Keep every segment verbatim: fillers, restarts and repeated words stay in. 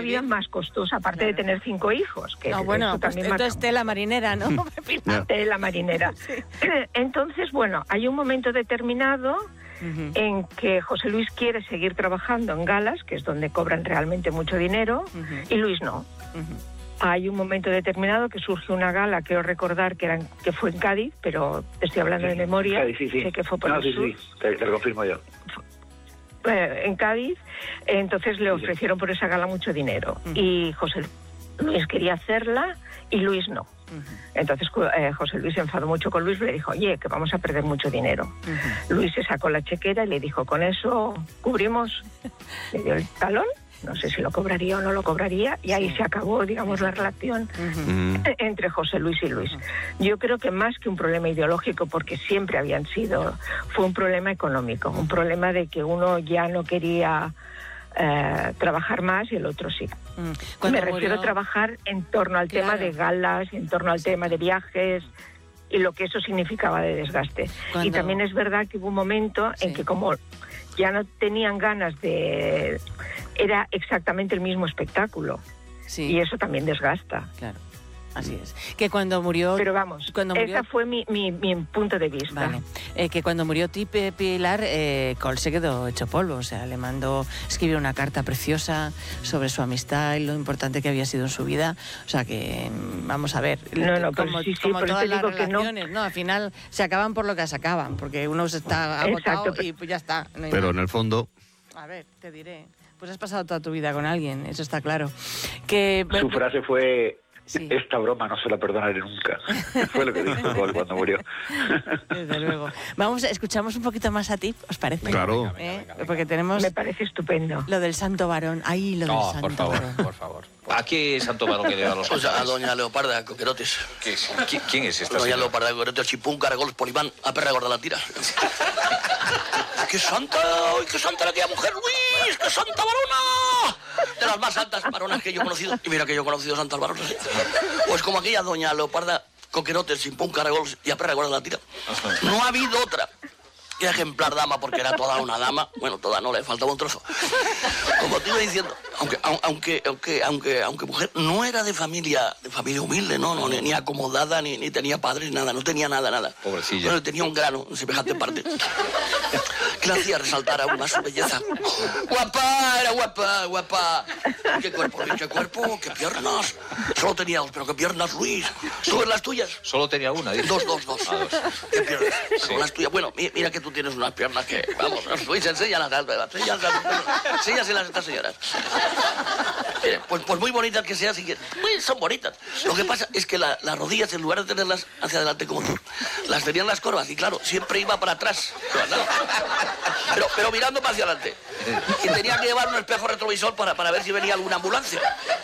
una vida más costosa, aparte claro. de tener cinco hijos. Que no, bueno, pues entonces tela marinera, ¿no? Tela marinera. Sí. Entonces, bueno, hay un momento determinado uh-huh. en que José Luis quiere seguir trabajando en galas, que es donde cobran realmente mucho dinero, uh-huh. y Luis no. Uh-huh. Hay un momento determinado que surge una gala, quiero recordar que, eran, que fue en Cádiz, pero estoy hablando sí, de memoria, Cádiz, sí, sí. sé que fue por no, el sí, sur. Sí, te, te lo confirmo yo. Eh, en Cádiz, entonces le ofrecieron por esa gala mucho dinero, uh-huh. y José Luis quería hacerla y Luis no. Uh-huh. Entonces eh, José Luis se enfadó mucho con Luis, le dijo, oye, que vamos a perder mucho dinero. Uh-huh. Luis se sacó la chequera y le dijo, con eso cubrimos, le dio el talón. No sé si lo cobraría o no lo cobraría, y ahí sí. se acabó, digamos, la relación uh-huh. entre José Luis y Luis. Uh-huh. Yo creo que más que un problema ideológico, porque siempre habían sido, fue un problema económico, un problema de que uno ya no quería eh, trabajar más y el otro sí. Uh-huh. Me refiero murió... a trabajar en torno al claro. tema de galas, en torno al tema de viajes, y lo que eso significaba de desgaste. Cuando... Y también es verdad que hubo un momento sí. en que como ya no tenían ganas de... Era exactamente el mismo espectáculo. Sí. Y eso también desgasta. Claro, así es. Que cuando murió... Pero vamos, cuando ese murió... fue mi, mi, mi punto de vista. Vale. Eh, que cuando murió Tipe Pilar, eh, Cole se quedó hecho polvo. O sea, le mandó escribir una carta preciosa sobre su amistad y lo importante que había sido en su vida. O sea que, vamos a ver, no, no, como, sí, sí, como todas las no. relaciones, no, al final se acaban por lo que se acaban, porque uno se está agotado. Exacto, y pues ya está. No pero nada. En el fondo... A ver, te diré... Pues has pasado toda tu vida con alguien, eso está claro. Que... Su frase fue, sí. esta broma no se la perdonaré nunca. Fue lo que dijo Cole cuando murió. Desde luego. Vamos, escuchamos un poquito más a ti, ¿os parece? Claro. Venga, venga, venga, venga. Porque tenemos... Me parece estupendo. Lo del santo varón. Ahí lo no, del santo por favor, varón. por favor. ¿A qué santo varón que lleva los O sea, a doña Leoparda Coquerotes. ¿Qué es? ¿Quién es esta Doña señora? Leoparda Coquerotes, chipún, caragol, polibán, a perra gorda la tira. ¡Qué santa! ¡Ay, qué santa era aquella mujer, Luis! ¡Qué santa varona! De las más santas varonas que yo he conocido. Y mira que yo he conocido santas varonas. Pues como aquella doña Leoparda Coquerotes, chipún, caragol y a perra gorda la tira. No ha habido otra. Qué ejemplar dama, porque era toda una dama. Bueno, toda no, le faltaba un trozo. Como te iba diciendo, aunque, aunque, aunque, aunque, aunque mujer no era de familia, de familia humilde, no, no, ni, ni acomodada, ni, ni tenía padres, nada, no tenía nada, nada. Pobrecilla. Bueno, tenía un grano en semejante parte que le hacía resaltar aún más su belleza. Guapa, era guapa, guapa. Qué cuerpo, Luis, qué cuerpo, qué piernas. Solo tenía dos, pero qué piernas, Luis. ¿Tú ves las tuyas? Solo tenía una, dice. Dos, dos, dos. Ah, dos. ¿Qué piernas? Sí. Son las tuyas. Bueno, mira que tú tienes unas piernas que, vamos, Luis, enséñalas, enséñalas, enséñaselas a estas señoras. Eh, pues, pues muy bonitas que sean, sí que pues son bonitas. Lo que pasa es que la, las rodillas, en lugar de tenerlas hacia adelante como tú, las tenían las corvas y claro, siempre iba para atrás. Pero, pero mirando para hacia adelante. Y tenía que llevar un espejo retrovisor para, para ver si venía alguna ambulancia.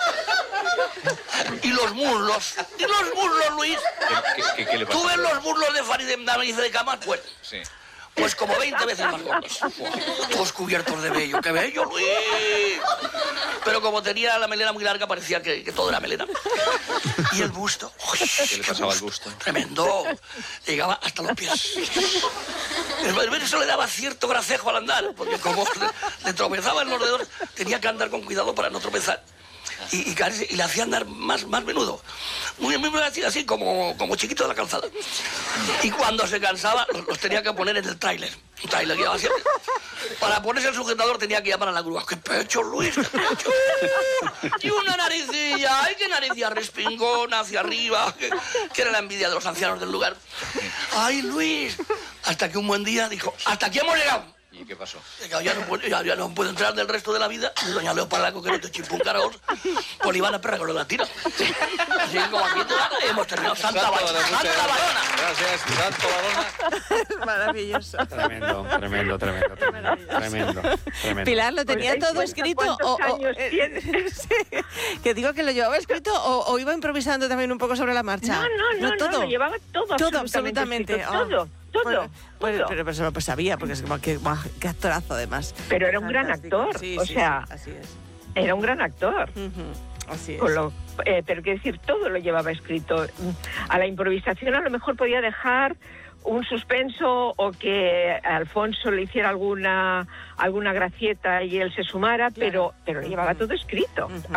Y los muslos, y los muslos, Luis. ¿Qué, qué, qué le pasa? ¿Tú ves los muslos de Farideh Nariz de Cama? Pues, sí. Pues como veinte veces más gordos. Todos cubiertos de vello. ¡Qué bello, Luis! Pero como tenía la melena muy larga, parecía que, que todo era melena. Y el busto. Uy, ¿Qué le pasaba al busto? Tremendo. Llegaba hasta los pies. Eso le daba cierto gracejo al andar, porque como le, le tropezaba en los dedos, tenía que andar con cuidado para no tropezar. Y, y, y le hacía andar más, más menudo. Muy, muy, muy así, así como, como chiquito de la calzada. Y cuando se cansaba, los, los tenía que poner en el tráiler. Un tráiler que iba siempre. Para ponerse el sujetador tenía que llamar a la grúa. ¡Qué pecho, Luis! ¡Qué pecho! Y una naricilla. ¡Ay, qué naricilla respingona hacia arriba! Que, que era la envidia de los ancianos del lugar. ¡Ay, Luis! Hasta que un buen día dijo, ¡hasta aquí hemos llegado! ¿Y qué pasó? Ya no, puedo, ya, ya no puedo entrar del resto de la vida. Y doña Leoparda Coquerotes, chimpún, caragol, polibana, perra con la tira. Así como aquí hemos terminado. Santa, Santa, Santa, Santa Varona. Gracias, Santo Varona. Maravilloso. Tremendo, tremendo, tremendo, tremendo, tremendo, tremendo. Pilar, ¿lo tenía Pues todo escrito o, o años eh, tiene? sí, que digo que lo llevaba escrito o, o iba improvisando también un poco sobre la marcha? No, no, no, no, todo. No, lo llevaba todo, todo absolutamente. absolutamente. Escrito, Oh. todo. Todo, Bueno, todo. Pero, pero, pero se lo pues sabía, porque es como que, guau, qué actorazo además. Pero era un gran Fantástico. actor, sí, o sí, sea, sí, así es. Era un gran actor. Uh-huh. Así es. Con lo, eh, pero quiero decir, todo lo llevaba escrito. A la improvisación a lo mejor podía dejar un suspenso o que Alfonso le hiciera alguna alguna gracieta y él se sumara, claro. pero pero lo llevaba todo escrito. Uh-huh.